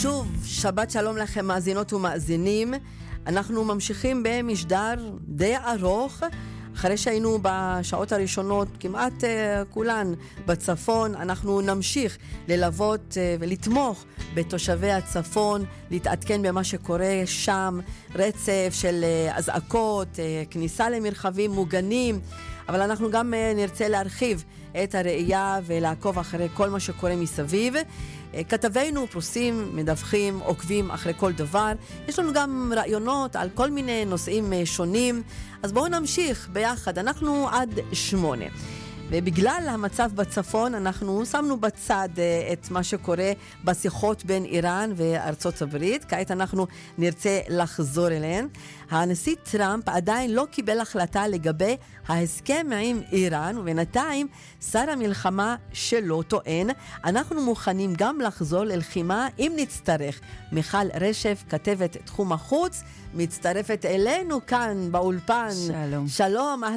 שוב, שבת שלום לכם מאזינות ומאזינים. אנחנו ממשיכים במשדר די ארוך, אחרי שהיינו בשעות הראשונות כמעט כולן בצפון. אנחנו נמשיך ללוות ולתמוך בתושבי הצפון, להתעדכן במה שקורה שם, רצף של אזעקות, כניסה למרחבים מוגנים, אבל אנחנו גם נרצה להרחיב את הראייה ולעקוב אחרי כל מה שקורה מסביב. כתבינו פרוסים, מדווחים, עוקבים אחרי כל דבר. יש לנו גם רעיונות על כל מיני נושאים שונים, אז בואו נמשיך ביחד. אנחנו עד 8. ובגלל המצב בצפון אנחנו שמנו בצד את מה שקורה בשיחות בין איראן וארצות הברית. כעת אנחנו נרצה לחזור אליהן. הנשיא טראמפ עדיין לא קיבל החלטה לגבי ההסכם עם איראן, ובינתיים שר המלחמה שלו טוען, אנחנו מוכנים גם לחזור ללחימה אם נצטרך. מיכל רשף, כתבת תחום החוץ, מצטרפת אלינו כאן באולפן. שלום. שלום,